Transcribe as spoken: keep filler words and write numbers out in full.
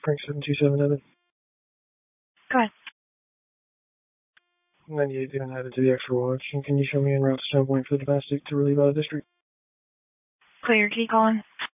Frank seven two seven Evan. Go ahead. ninety-eight being added to the extra watch. And can you show me en route to Stone Point for the domestic to relieve out of district? Clear, key calling.